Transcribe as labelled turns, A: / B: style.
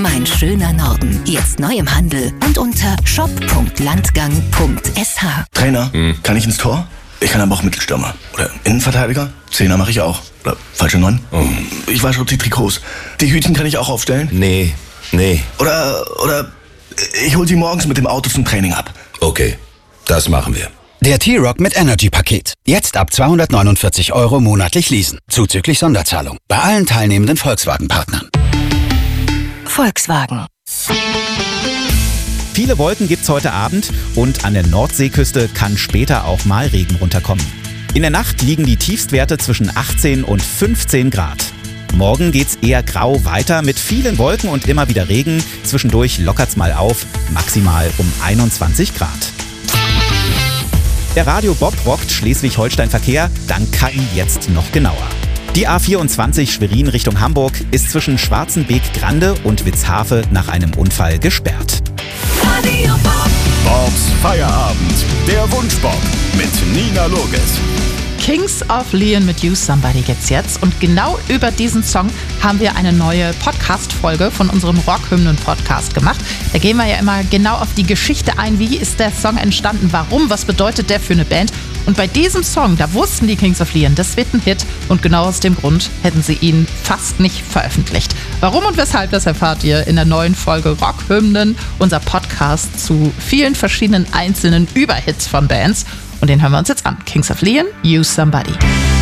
A: Mein schöner Norden. Jetzt neu im Handel und unter shop.landgang.sh.
B: Trainer, kann ich ins Tor? Ich kann aber auch Mittelstürmer. Oder Innenverteidiger? Zehner mache ich auch. Oder falsche 9? Ich wasche auch die Trikots. Die Hütchen kann ich auch aufstellen?
C: Nee.
B: Oder ich hol sie morgens mit dem Auto zum Training ab.
C: Okay, das machen wir.
D: Der T-Rock mit Energy-Paket. Jetzt ab 249 € monatlich leasen. Zuzüglich Sonderzahlung. Bei allen teilnehmenden Volkswagen-Partnern.
A: Volkswagen.
E: Viele Wolken gibt's heute Abend und an der Nordseeküste kann später auch mal Regen runterkommen. In der Nacht liegen die Tiefstwerte zwischen 18 und 15 Grad. Morgen geht's eher grau weiter mit vielen Wolken und immer wieder Regen. Zwischendurch lockert's mal auf, maximal um 21 Grad. Der Radio Bob rockt Schleswig-Holstein-Verkehr, dank KI jetzt noch genauer. Die A24 Schwerin Richtung Hamburg ist zwischen Schwarzenbeek-Grande und Witzhafe nach einem Unfall gesperrt.
A: Radio Bob.
F: Bobs Feierabend. Der Wunschbob mit Nina Loges.
G: Kings of Leon mit You Somebody gibt's jetzt. Und genau über diesen Song haben wir eine neue Podcast-Folge von unserem Rockhymnen-Podcast gemacht. Da gehen wir ja immer genau auf die Geschichte ein. Wie ist der Song entstanden? Warum? Was bedeutet der für eine Band? Und bei diesem Song, da wussten die Kings of Leon, das wird ein Hit. Und genau aus dem Grund hätten sie ihn fast nicht veröffentlicht. Warum und weshalb, das erfahrt ihr in der neuen Folge Rockhymnen, unser Podcast zu vielen verschiedenen einzelnen Überhits von Bands. Und den hören wir uns jetzt an. Kings of Leon, You Somebody.